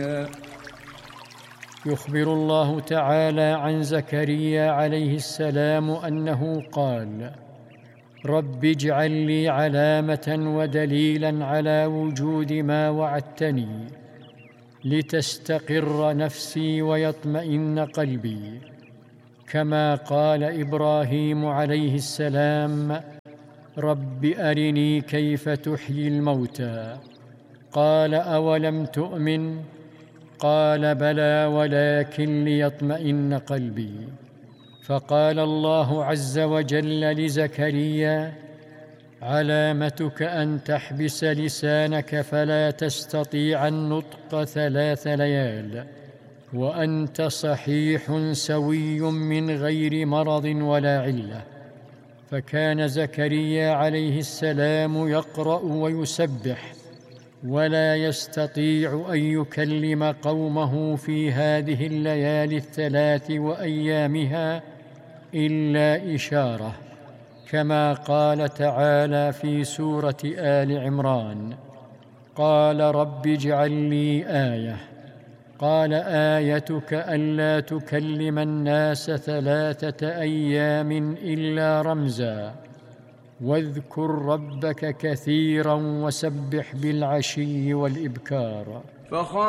يخبر الله تعالى عن زكريا عليه السلام أنه قال: رب اجعل لي علامة ودليلا على وجود ما وعدتني لتستقر نفسي ويطمئن قلبي، كما قال إبراهيم عليه السلام: رب أرني كيف تحيي الموتى. قال: أولم تؤمن؟ قال: بلى ولكن ليطمئن قلبي. فقال الله عز وجل لزكريا: علامتك أن تحبس لسانك فلا تستطيع النطق 3 ليال، وأنت صحيح سوي من غير مرض ولا علة. فكان زكريا عليه السلام يقرأ ويسبح ولا يستطيع أن يكلم قومه في هذه الليالي 3 وأيامها إلا إشارة، كما قال تعالى في سورة آل عمران: قال رب اجعل لي آية. قال: آيتك ألا تكلم الناس 3 أيام إلا رمزا، واذكر ربك كثيرا وسبح بالعشي والإبكار.